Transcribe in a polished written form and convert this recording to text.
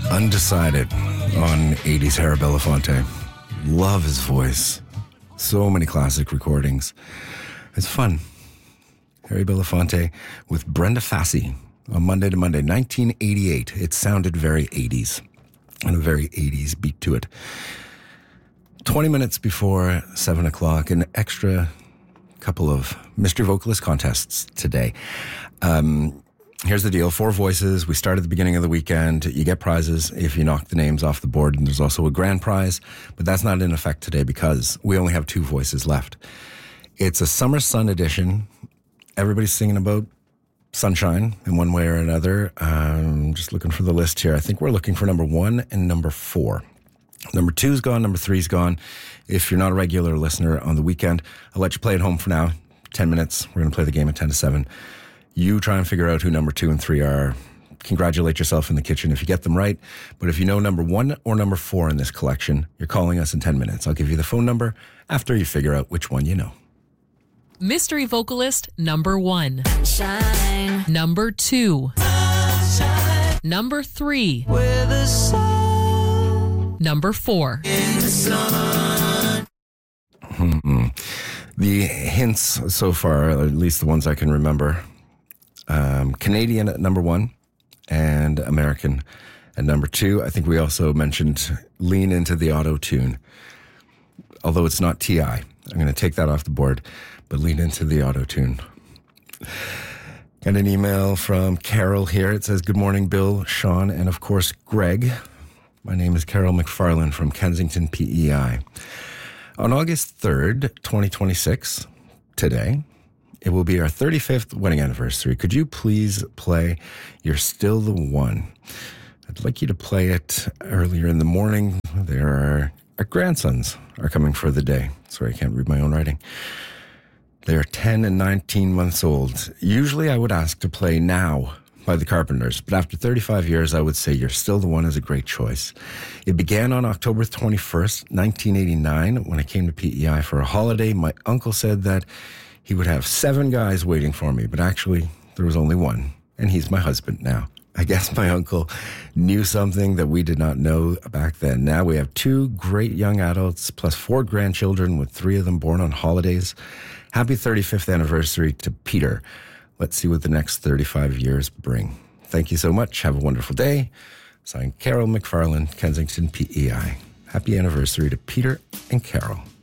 Undecided on 80s Harry Belafonte. Love his voice. So many classic recordings. It's fun. Harry Belafonte with Brenda Fassie on Monday to Monday, 1988. It sounded very 80s and a very 80s beat to it. 20 minutes before 7 o'clock, an extra couple of mystery vocalist contests today. Here's the deal. 4 voices. We start at the beginning of the weekend. You get prizes if you knock the names off the board, and there's also a grand prize, but that's not in effect today because we only have 2 voices left. It's a Summer Sun edition. Everybody's singing about sunshine in one way or another. I'm just looking for the list here. I think we're looking for number 1 and number 4. Number 2's gone. Number 3's gone. If you're not a regular listener on the weekend, I'll let you play at home for now. 10 minutes. We're going to play the game at 10 to 7. You try and figure out who number 2 and 3 are. Congratulate yourself in the kitchen if you get them right. But if you know number 1 or number 4 in this collection, you're calling us in 10 minutes. I'll give you the phone number after you figure out which one you know. Mystery vocalist number 1. Shine. Number 2. Shine. Number 3. Where the sun. Number 4. In the sun. The hints so far, at least the ones I can remember, Canadian at number 1 and American at number 2. I think we also mentioned lean into the auto-tune. Although it's not TI. I'm going to take that off the board, but lean into the auto-tune. Got an email from Carol here. It says, good morning, Bill, Sean, and of course, Greg. My name is Carol McFarlane from Kensington, PEI. On August 3rd, 2026, today, it will be our 35th wedding anniversary. Could you please play You're Still the One? I'd like you to play it earlier in the morning. Our grandsons are coming for the day. Sorry, I can't read my own writing. They are 10 and 19 months old. Usually I would ask to play Now by the Carpenters, but after 35 years, I would say You're Still the One is a great choice. It began on October 21st, 1989, when I came to PEI for a holiday. My uncle said that he would have 7 guys waiting for me, but actually there was only 1, and he's my husband now. I guess my uncle knew something that we did not know back then. Now we have 2 great young adults plus 4 grandchildren, with 3 of them born on holidays. Happy 35th anniversary to Peter. Let's see what the next 35 years bring. Thank you so much. Have a wonderful day. Signed, Carol McFarlane, Kensington, PEI. Happy anniversary to Peter and Carol.